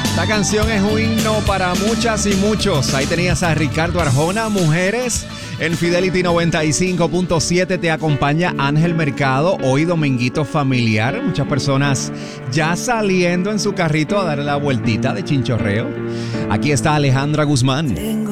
Esta canción es un himno para muchas y muchos. Ahí tenías a Ricardo Arjona, Mujeres. En Fidelity 95.7 te acompaña Ángel Mercado. Hoy dominguito familiar. Muchas personas ya saliendo en su carrito a darle la vueltita de chinchorreo. Aquí está Alejandra Guzmán.